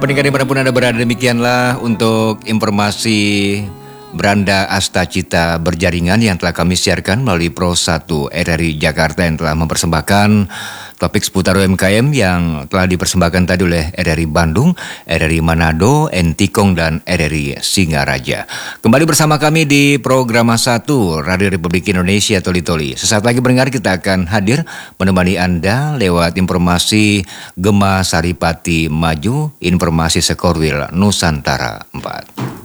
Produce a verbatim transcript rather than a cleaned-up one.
Pendengar dimanapun Anda berada, demikianlah untuk informasi Beranda Astacita Berjaringan yang telah kami siarkan melalui Pro satu R R I Jakarta yang telah mempersembahkan topik seputar U M K M yang telah dipersembahkan tadi oleh R R I Bandung, R R I Manado, Entikong, dan R R I Singaraja. Kembali bersama kami di Program satu Radio Republik Indonesia Toli Toli. Sesaat lagi pendengar kita akan hadir menemani Anda lewat informasi Gema Saripati Maju, informasi Sekorwil Nusantara empat.